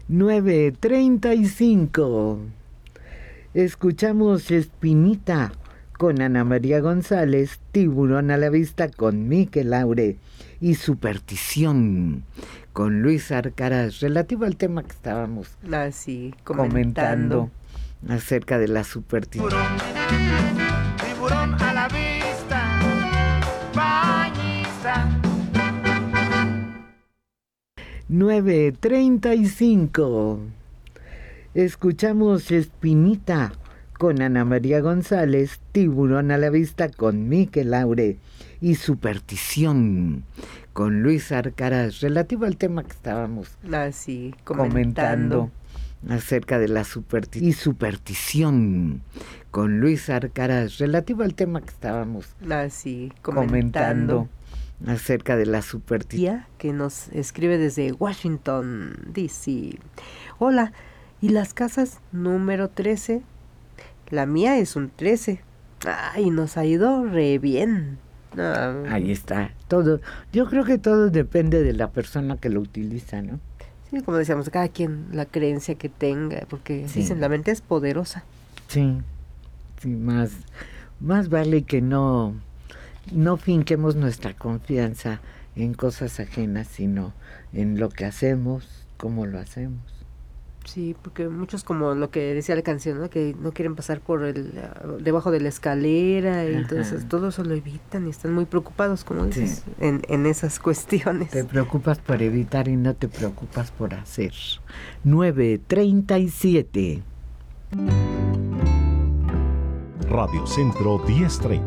9:35. Escuchamos Espinita con Ana María González, Tiburón a la vista con Miquel Laure y Superstición con Luis Arcaraz, relativo al tema que estábamos comentando acerca de la superstición. Tiburón a la vista, bañista. 9:35. Escuchamos Espinita con Ana María González, Tiburón a la vista con Miquel Laure y Superstición con Luis Arcaraz, relativo al tema que estábamos comentando acerca de la superstición con Luis Arcaraz, relativo al tema que estábamos comentando acerca de la superstición. Que nos escribe desde Washington, D.C. Hola, ¿y las casas número 13? La mía es un 13. Ay, nos ha ido re bien. Ahí está, todo. Yo creo que todo depende de la persona que lo utiliza, ¿no? Sí, como decíamos, cada quien la creencia que tenga, porque dicen, la mente es poderosa. Sí, más vale que no finquemos nuestra confianza en cosas ajenas, sino en lo que hacemos, cómo lo hacemos. Sí, porque muchos, como lo que decía la canción, ¿no? Que no quieren pasar por debajo de la escalera, y entonces todo eso lo evitan y están muy preocupados, como dices, en esas cuestiones. Te preocupas por evitar y no te preocupas por hacer. 9:37. Radio Centro 1030.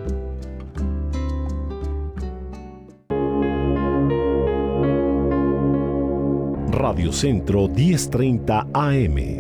Radio Centro 1030 AM.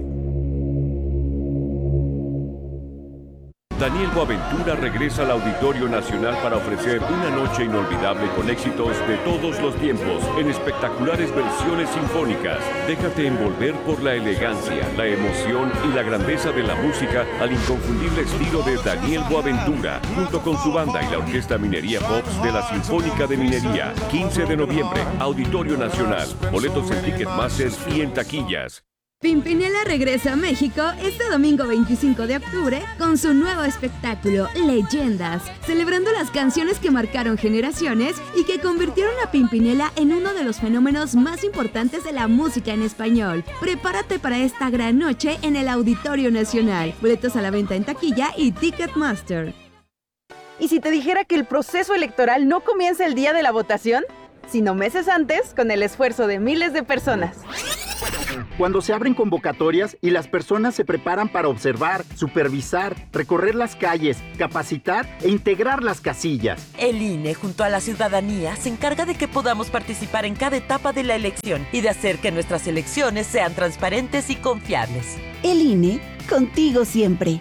Daniel Boaventura regresa al Auditorio Nacional para ofrecer una noche inolvidable con éxitos de todos los tiempos en espectaculares versiones sinfónicas. Déjate envolver por la elegancia, la emoción y la grandeza de la música al inconfundible estilo de Daniel Boaventura, junto con su banda y la Orquesta Minería Pops de la Sinfónica de Minería. 15 de noviembre, Auditorio Nacional. Boletos en Ticketmaster y en taquillas. Pimpinela regresa a México este domingo 25 de octubre con su nuevo espectáculo Leyendas, celebrando las canciones que marcaron generaciones y que convirtieron a Pimpinela en uno de los fenómenos más importantes de la música en español. Prepárate para esta gran noche en el Auditorio Nacional. Boletos a la venta en taquilla y Ticketmaster. ¿Y si te dijera que el proceso electoral no comienza el día de la votación, sino meses antes, con el esfuerzo de miles de personas? Cuando se abren convocatorias y las personas se preparan para observar, supervisar, recorrer las calles, capacitar e integrar las casillas. El INE, junto a la ciudadanía, se encarga de que podamos participar en cada etapa de la elección y de hacer que nuestras elecciones sean transparentes y confiables. El INE, contigo siempre.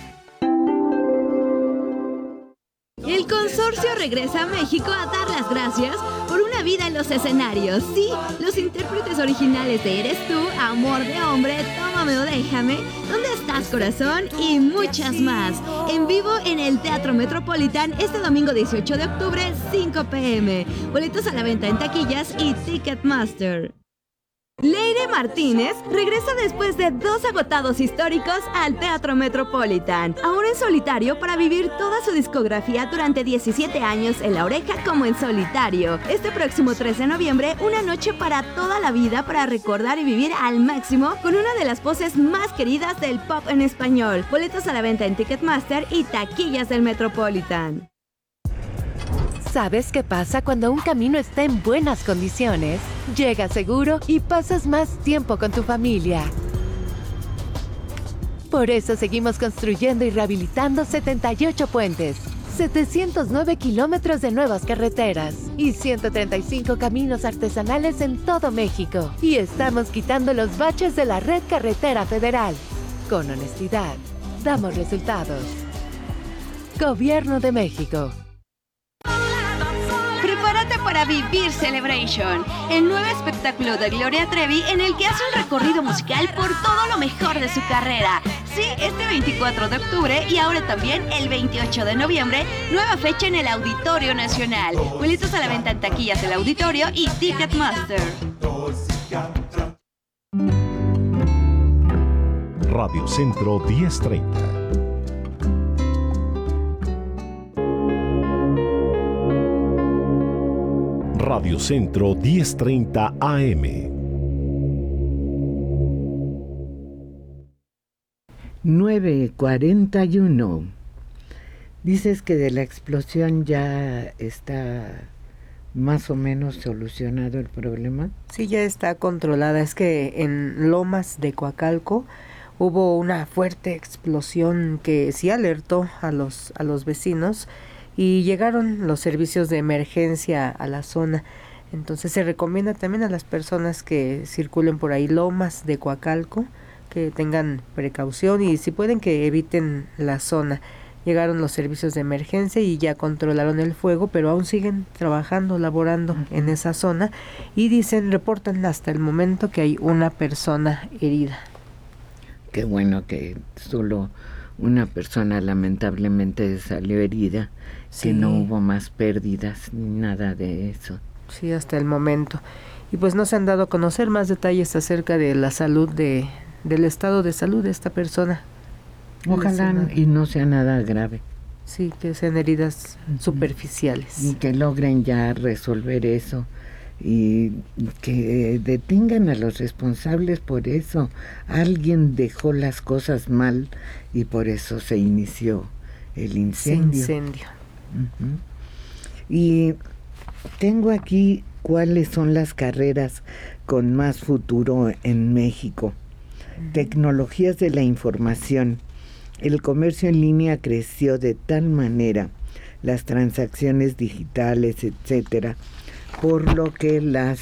El consorcio regresa a México a dar las gracias por una vida en los escenarios. Sí, los intérpretes originales de Eres Tú, Amor de Hombre, Tómame o Déjame, ¿Dónde estás, corazón? Y muchas más. En vivo en el Teatro Metropolitan este domingo 18 de octubre, 5 p.m. Boletos a la venta en taquillas y Ticketmaster. Leire Martínez regresa después de 2 agotados históricos al Teatro Metropolitan, ahora en solitario para vivir toda su discografía durante 17 años en La Oreja como en solitario. Este próximo 3 de noviembre, una noche para toda la vida para recordar y vivir al máximo con una de las voces más queridas del pop en español. Boletos a la venta en Ticketmaster y taquillas del Metropolitan. ¿Sabes qué pasa cuando un camino está en buenas condiciones? Llegas seguro y pasas más tiempo con tu familia. Por eso seguimos construyendo y rehabilitando 78 puentes, 709 kilómetros de nuevas carreteras y 135 caminos artesanales en todo México. Y estamos quitando los baches de la red carretera federal. Con honestidad, damos resultados. Gobierno de México. Prepárate para vivir Celebration, el nuevo espectáculo de Gloria Trevi en el que hace un recorrido musical por todo lo mejor de su carrera. Sí, este 24 de octubre y ahora también el 28 de noviembre, nueva fecha en el Auditorio Nacional. Boletos a la venta en taquillas del Auditorio y Ticketmaster. Radio Centro 1030. Radio Centro 1030 AM. 9:41. Dices que de la explosión ya está más o menos solucionado el problema. Sí, ya está controlada. Es que en Lomas de Coacalco hubo una fuerte explosión que sí alertó a los vecinos y llegaron los servicios de emergencia a la zona. Entonces se recomienda también a las personas que circulen por ahí Lomas de Coacalco que tengan precaución y si pueden que eviten la zona. Llegaron los servicios de emergencia y ya controlaron el fuego, pero aún siguen trabajando, laborando en esa zona y reportan hasta el momento que hay una persona herida. Qué bueno que solo una persona lamentablemente salió herida, Sí. que no hubo más pérdidas ni nada de eso. Sí, hasta el momento. Y pues no se han dado a conocer más detalles acerca de la salud del estado de salud de esta persona. Ojalá y no sea nada grave. Sí, que sean heridas superficiales. Y que logren ya resolver eso y que detengan a los responsables por eso. Alguien dejó las cosas mal y por eso se inició el incendio. Uh-huh. Y tengo aquí cuáles son las carreras con más futuro en México. Tecnologías de la información. El comercio en línea creció de tal manera, las transacciones digitales, etcétera, por lo que la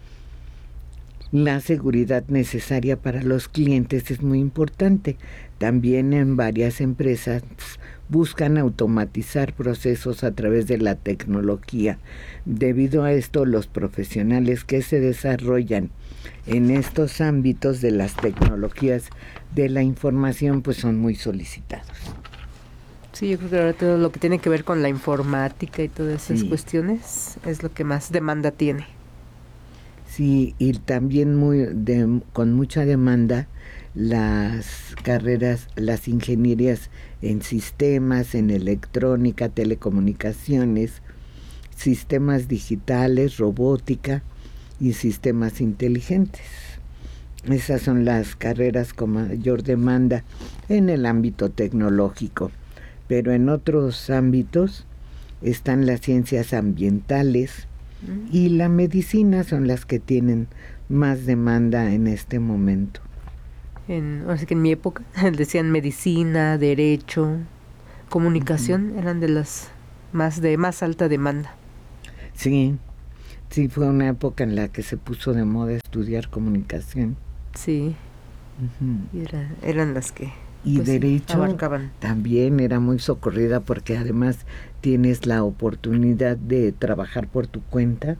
seguridad necesaria para los clientes es muy importante. También en varias empresas buscan automatizar procesos a través de la tecnología. Debido a esto, los profesionales que se desarrollan en estos ámbitos de las tecnologías de la información pues son muy solicitados. Sí, yo creo que ahora todo lo que tiene que ver con la informática y todas esas cuestiones es lo que más demanda tiene. Sí, y también con mucha demanda las carreras, las ingenierías en sistemas, en electrónica, telecomunicaciones, sistemas digitales, robótica y sistemas inteligentes. Esas son las carreras con mayor demanda en el ámbito tecnológico, pero en otros ámbitos están las ciencias ambientales y la medicina son las que tienen más demanda en este momento. Así que en mi época decían medicina, derecho, comunicación, eran de las de más alta demanda. Sí, fue una época en la que se puso de moda estudiar comunicación. Sí, y eran las que y derecho abarcaban. También era muy socorrida porque además tienes la oportunidad de trabajar por tu cuenta.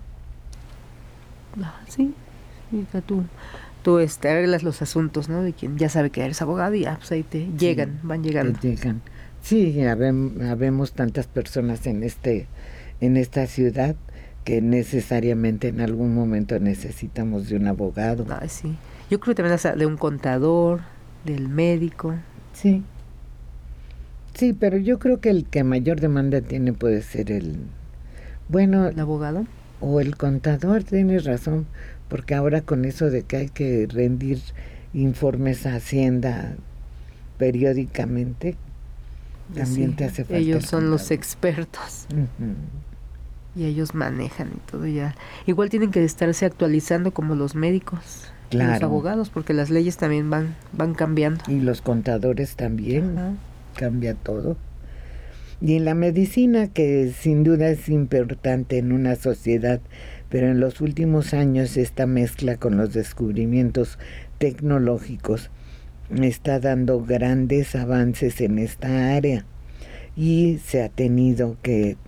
Sí, tú arreglas los asuntos, ¿no? De quien ya sabe que eres abogado y pues ahí van llegando. Te llegan. Sí, habemos tantas personas en esta ciudad que necesariamente en algún momento necesitamos de un abogado. Ay, sí. Yo creo que también de un contador, del médico. Sí, pero yo creo que el que mayor demanda tiene puede ser el abogado o el contador. Tienes razón, porque ahora con eso de que hay que rendir informes a Hacienda periódicamente, también te hace falta. Ellos son los expertos. Y ellos manejan y todo ya. Igual tienen que estarse actualizando como los médicos, los abogados, porque las leyes también van cambiando. Y los contadores también, cambia todo. Y en la medicina, que sin duda es importante en una sociedad, pero en los últimos años esta mezcla con los descubrimientos tecnológicos está dando grandes avances en esta área y se han tenido que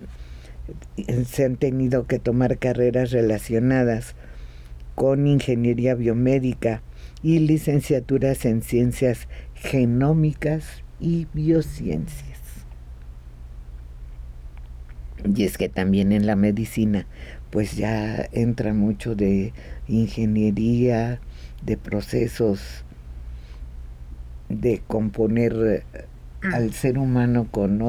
tomar carreras relacionadas con ingeniería biomédica y licenciaturas en ciencias genómicas y biociencias. Y es que también en la medicina pues ya entra mucho de ingeniería, de procesos de componer al ser humano con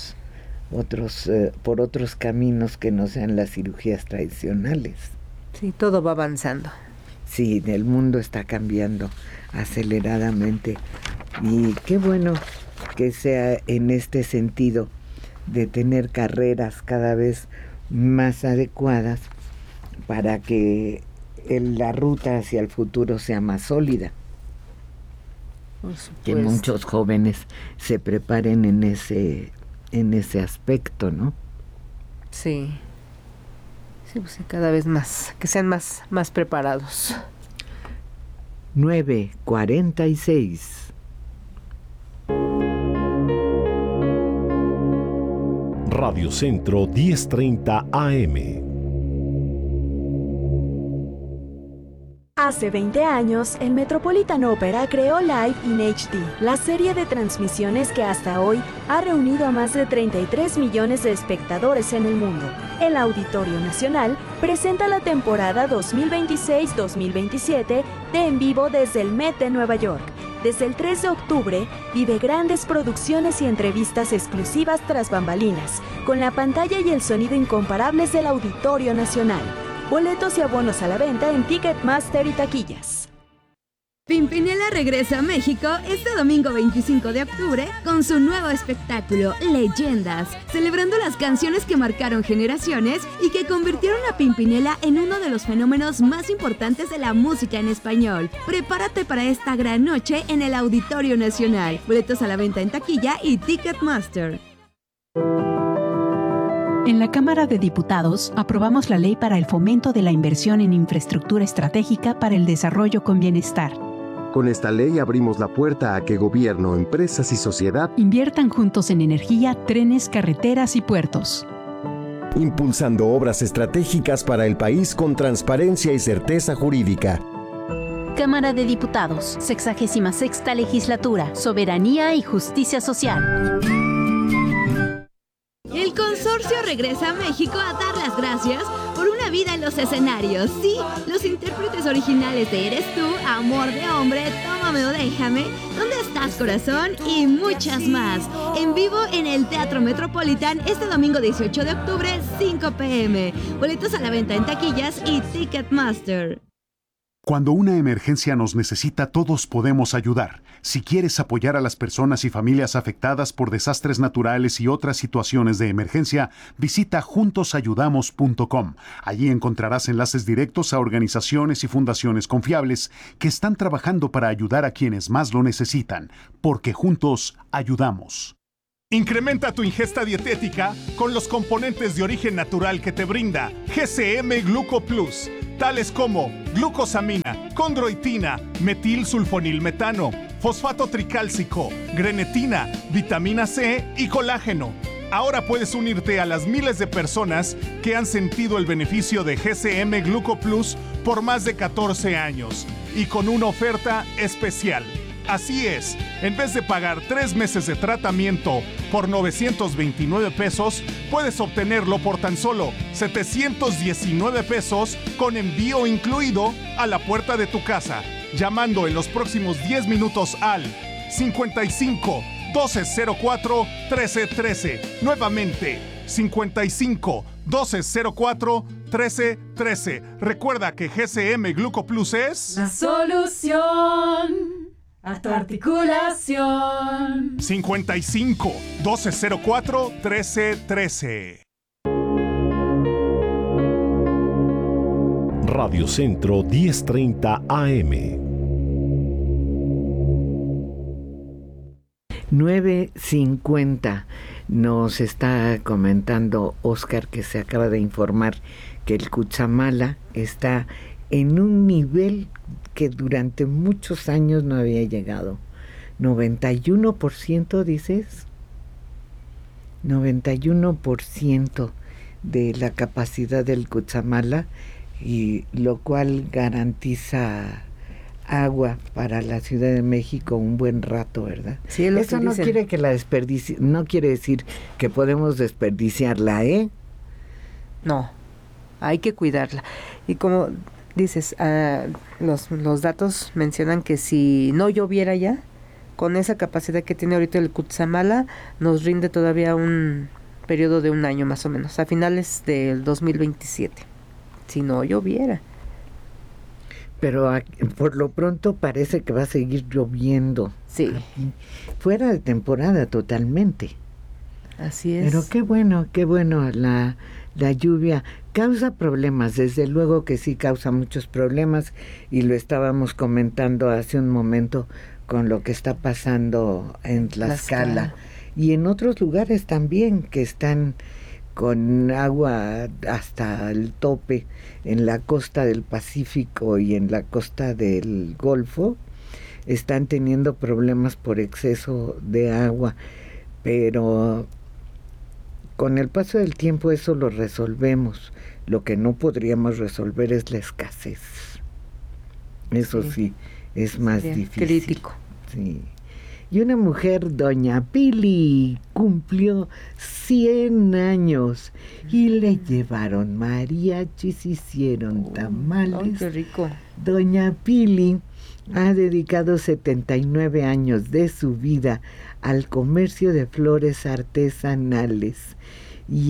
por otros caminos que no sean las cirugías tradicionales. Sí, todo va avanzando. Sí, el mundo está cambiando aceleradamente y qué bueno que sea en este sentido de tener carreras cada vez más adecuadas para que la ruta hacia el futuro sea más sólida. Que muchos jóvenes se preparen en ese aspecto, ¿no? Sí. Sí, pues sí, cada vez más, que sean más preparados. 9:46. Radio Centro 1030 AM. Hace 20 años, el Metropolitan Opera creó Live in HD, la serie de transmisiones que hasta hoy ha reunido a más de 33 millones de espectadores en el mundo. El Auditorio Nacional presenta la temporada 2026-2027 de En Vivo desde el Met de Nueva York. Desde el 3 de octubre, vive grandes producciones y entrevistas exclusivas tras bambalinas, con la pantalla y el sonido incomparables del Auditorio Nacional. Boletos y abonos a la venta en Ticketmaster y taquillas. Pimpinela regresa a México este domingo 25 de octubre con su nuevo espectáculo, Leyendas, celebrando las canciones que marcaron generaciones y que convirtieron a Pimpinela en uno de los fenómenos más importantes de la música en español. Prepárate para esta gran noche en el Auditorio Nacional. Boletos a la venta en taquilla y Ticketmaster. En la Cámara de Diputados aprobamos la Ley para el Fomento de la Inversión en Infraestructura Estratégica para el Desarrollo con Bienestar. Con esta ley abrimos la puerta a que gobierno, empresas y sociedad inviertan juntos en energía, trenes, carreteras y puertos. Impulsando obras estratégicas para el país con transparencia y certeza jurídica. Cámara de Diputados, 66ª Legislatura, Soberanía y Justicia Social. El consorcio regresa a México a dar las gracias por una vida en los escenarios. Sí, los intérpretes originales de Eres Tú, Amor de Hombre, Tómame o Déjame, ¿Dónde estás, corazón? Y muchas más. En vivo en el Teatro Metropolitan este domingo 18 de octubre, 5 p.m. Boletos a la venta en taquillas y Ticketmaster. Cuando una emergencia nos necesita, todos podemos ayudar. Si quieres apoyar a las personas y familias afectadas por desastres naturales y otras situaciones de emergencia, visita juntosayudamos.com. Allí encontrarás enlaces directos a organizaciones y fundaciones confiables que están trabajando para ayudar a quienes más lo necesitan, porque juntos ayudamos. Incrementa tu ingesta dietética con los componentes de origen natural que te brinda GCM Gluco Plus, tales como glucosamina, condroitina, metilsulfonilmetano, fosfato tricálcico, grenetina, vitamina C y colágeno. Ahora puedes unirte a las miles de personas que han sentido el beneficio de GCM Gluco Plus por más de 14 años y con una oferta especial. Así es, en vez de pagar 3 meses de tratamiento por 929 pesos, puedes obtenerlo por tan solo 719 pesos con envío incluido a la puerta de tu casa, llamando en los próximos 10 minutos al 55 1204 1313. Nuevamente, 55 1204 1313. Recuerda que GCM Gluco Plus es la solución a tu articulación. 55 1204 1313. Radio Centro 1030 AM. 9:50. Nos está comentando Oscar que se acaba de informar que el Cutzamala está en un nivel que durante muchos años no había llegado. 91%, dices. 91% de la capacidad del Cutzamala, y lo cual garantiza agua para la Ciudad de México un buen rato, ¿verdad? Sí, es lo Eso que no dicen. quiere que la desperdicie, no quiere decir que podemos desperdiciarla, ¿eh? No, hay que cuidarla. Y como dices, los datos mencionan que si no lloviera ya, con esa capacidad que tiene ahorita el Cutzamala, nos rinde todavía un periodo de un año más o menos, a finales del 2027, si no lloviera. Pero por lo pronto parece que va a seguir lloviendo. Sí. Fuera de temporada totalmente. Así es. Pero qué bueno la lluvia. Causa problemas, desde luego que sí causa muchos problemas, y lo estábamos comentando hace un momento con lo que está pasando en Tlaxcala y en otros lugares también que están con agua hasta el tope en la costa del Pacífico y en la costa del Golfo. Están teniendo problemas por exceso de agua, pero con el paso del tiempo eso lo resolvemos. Lo que no podríamos resolver es la escasez. Eso sí es más difícil. Crítico. Sí. Y una mujer, doña Pili, cumplió 100 años y le llevaron mariachis, hicieron tamales. ¡Ay, qué rico! Doña Pili ha dedicado 79 años de su vida al comercio de flores artesanales y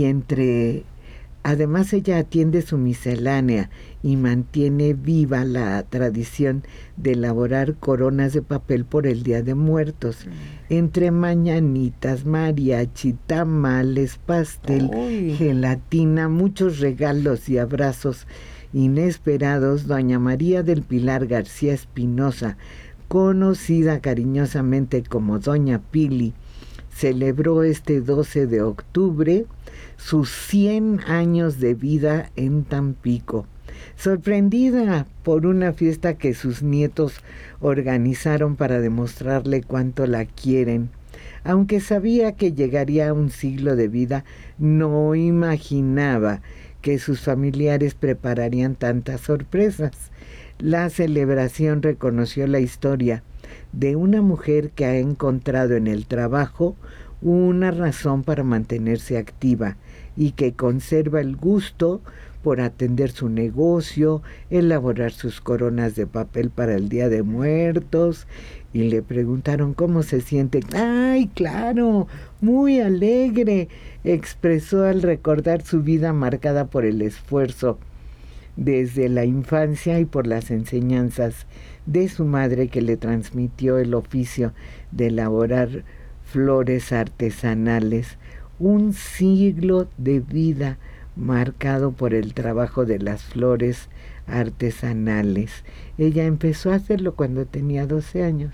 además ella atiende su miscelánea y mantiene viva la tradición de elaborar coronas de papel por el Día de Muertos, entre mañanitas, mariachi, tamales, pastel, gelatina, muchos regalos y abrazos inesperados. Doña María del Pilar García Espinosa, conocida cariñosamente como Doña Pili, celebró este 12 de octubre sus 100 años de vida en Tampico, sorprendida por una fiesta que sus nietos organizaron para demostrarle cuánto la quieren. Aunque sabía que llegaría a un siglo de vida, no imaginaba que sus familiares prepararían tantas sorpresas. La celebración reconoció la historia de una mujer que ha encontrado en el trabajo una razón para mantenerse activa y que conserva el gusto por atender su negocio, elaborar sus coronas de papel para el Día de Muertos, y le preguntaron cómo se siente. ¡Ay, claro! Muy alegre, expresó al recordar su vida marcada por el esfuerzo desde la infancia y por las enseñanzas de su madre, que le transmitió el oficio de elaborar flores artesanales. Un siglo de vida marcado por el trabajo de las flores artesanales. Ella empezó a hacerlo cuando tenía 12 años.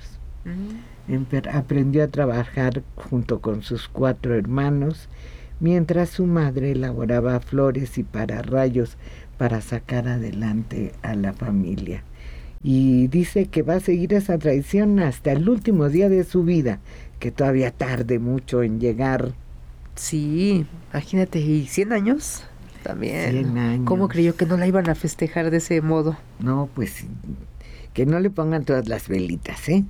Aprendió a trabajar junto con sus 4 hermanos, mientras su madre elaboraba flores y pararrayos para sacar adelante a la familia. Y dice que va a seguir esa tradición hasta el último día de su vida, que todavía tarde mucho en llegar. Sí, imagínate, ¿y 100 años? También. 100 años. ¿Cómo creyó que no la iban a festejar de ese modo? No, pues que no le pongan todas las velitas, ¿eh?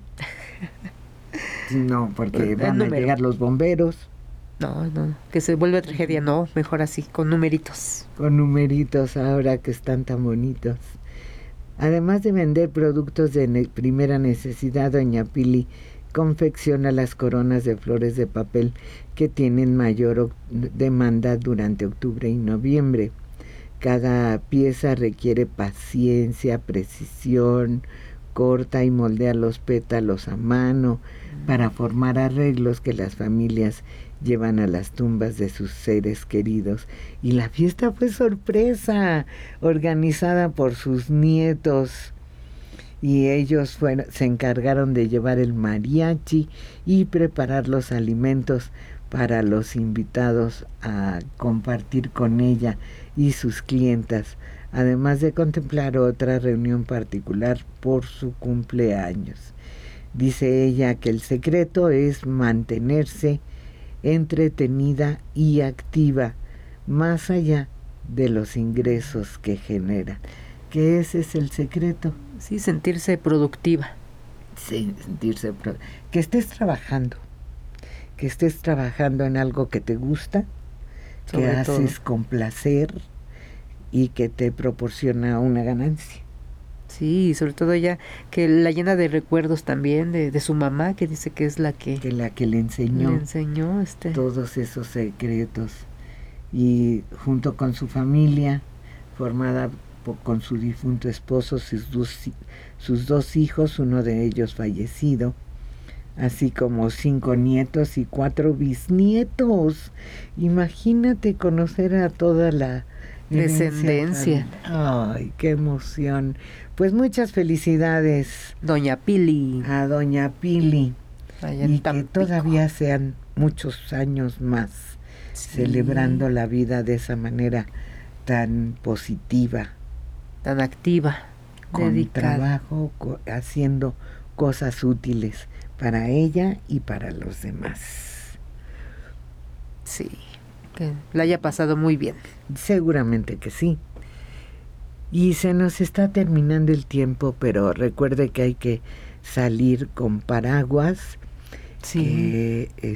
No, porque van a llegar los bomberos. No, que se vuelve tragedia. No, mejor así, con numeritos. Con numeritos ahora que están tan bonitos. Además de vender productos de primera necesidad, doña Pili confecciona las coronas de flores de papel que tienen mayor demanda durante octubre y noviembre. Cada pieza requiere paciencia, precisión, corta y moldea los pétalos a mano para formar arreglos que las familias llevan a las tumbas de sus seres queridos. Y la fiesta fue sorpresa, organizada por sus nietos, y ellos se encargaron de llevar el mariachi y preparar los alimentos para los invitados a compartir con ella y sus clientas, además de contemplar otra reunión particular por su cumpleaños. Dice ella que el secreto es mantenerse entretenida y activa, más allá de los ingresos que genera. Que ese es el secreto. Sí, sentirse productiva. Sí, que estés trabajando en algo que te gusta, que haces con placer y que te proporciona una ganancia. Sí, sobre todo ella, que la llena de recuerdos también de su mamá, que dice que es la que le enseñó. Le enseñó todos esos secretos. Y junto con su familia, formada con su difunto esposo, sus dos hijos, uno de ellos fallecido, así como 5 nietos y 4 bisnietos. Imagínate conocer a toda la descendencia. Ay, qué emoción. Pues muchas felicidades, Doña Pili. A Doña Pili. Y que Tampico. todavía sean muchos años más, celebrando la vida de esa manera tan positiva, tan activa, con dedicada. trabajo, haciendo cosas útiles para ella y para los demás. Sí, que la haya pasado muy bien. Seguramente que sí. Y se nos está terminando el tiempo, pero recuerde que hay que salir con paraguas, que hay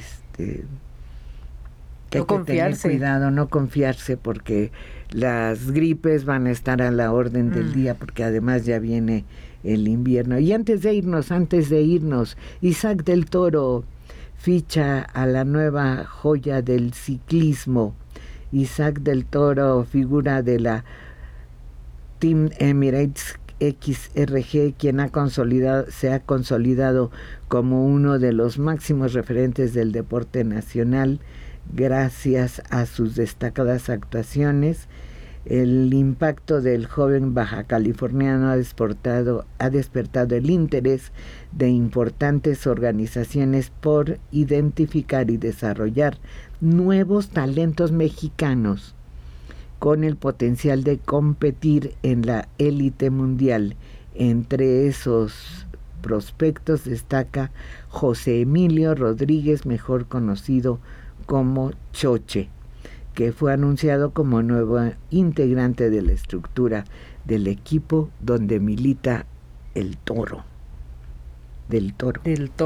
que tener cuidado, no confiarse, porque las gripes van a estar a la orden del día, porque además ya viene el invierno. Y antes de irnos, Isaac del Toro ficha a la nueva joya del ciclismo. Isaac del Toro, figura de la Team Emirates XRG, quien se ha consolidado como uno de los máximos referentes del deporte nacional gracias a sus destacadas actuaciones. El impacto del joven baja californiano ha despertado el interés de importantes organizaciones por identificar y desarrollar nuevos talentos mexicanos con el potencial de competir en la élite mundial. Entre esos prospectos destaca José Emilio Rodríguez, mejor conocido como Choche, que fue anunciado como nuevo integrante de la estructura del equipo donde milita el Toro. Del Toro.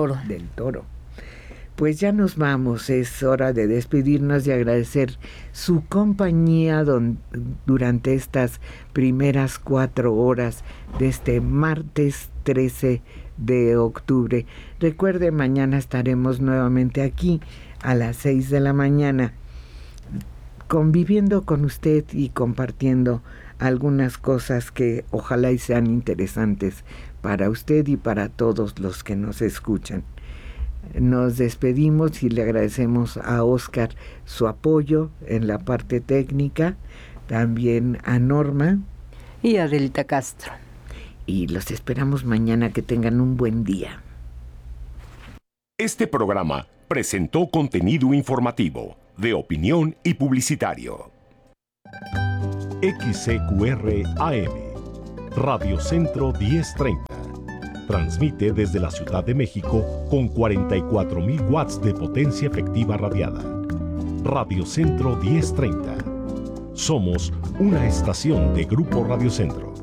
Pues ya nos vamos, es hora de despedirnos y agradecer su compañía durante estas primeras 4 horas de este martes 13 de octubre. Recuerde, mañana estaremos nuevamente aquí a las 6 de la mañana, conviviendo con usted y compartiendo algunas cosas que ojalá y sean interesantes para usted y para todos los que nos escuchan. Nos despedimos y le agradecemos a Oscar su apoyo en la parte técnica, también a Norma y a Adelita Castro. Y los esperamos mañana, que tengan un buen día. Este programa presentó contenido informativo, de opinión y publicitario. XCQR AM, Radio Centro 1030. Transmite desde la Ciudad de México con 44.000 watts de potencia efectiva radiada. Radio Centro 1030. Somos una estación de Grupo Radio Centro.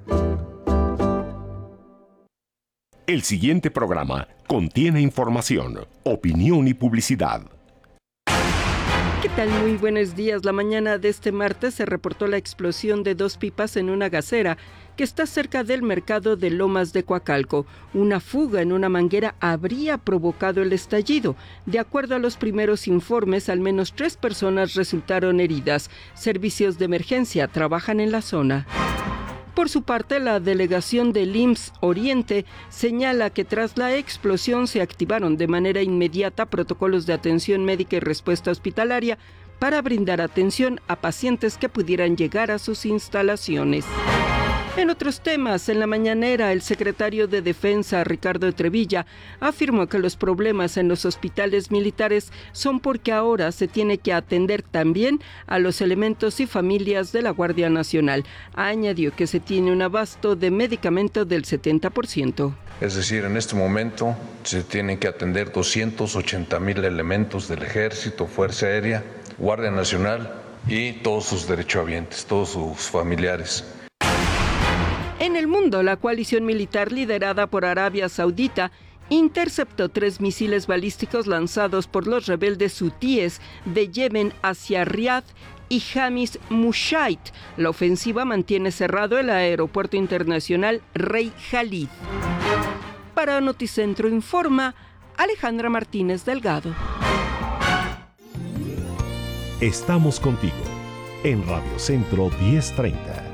El siguiente programa contiene información, opinión y publicidad. ¿Qué tal? Muy buenos días. La mañana de este martes se reportó la explosión de 2 pipas en una gasera que está cerca del mercado de Lomas de Coacalco. Una fuga en una manguera habría provocado el estallido. De acuerdo a los primeros informes, al menos 3 personas resultaron heridas. Servicios de emergencia trabajan en la zona. Por su parte, la delegación del IMSS Oriente señala que tras la explosión se activaron de manera inmediata protocolos de atención médica y respuesta hospitalaria para brindar atención a pacientes que pudieran llegar a sus instalaciones. En otros temas, en la mañanera, el secretario de Defensa, Ricardo Trevilla, afirmó que los problemas en los hospitales militares son porque ahora se tiene que atender también a los elementos y familias de la Guardia Nacional. Añadió que se tiene un abasto de medicamento del 70%. Es decir, en este momento se tienen que atender 280,000 elementos del Ejército, Fuerza Aérea, Guardia Nacional y todos sus derechohabientes, todos sus familiares. En el mundo, la coalición militar liderada por Arabia Saudita interceptó 3 misiles balísticos lanzados por los rebeldes hutíes de Yemen hacia Riad y Hamis Mushait. La ofensiva mantiene cerrado el Aeropuerto Internacional Rey Khalid. Para Noticentro informa Alejandra Martínez Delgado. Estamos contigo en Radio Centro 1030.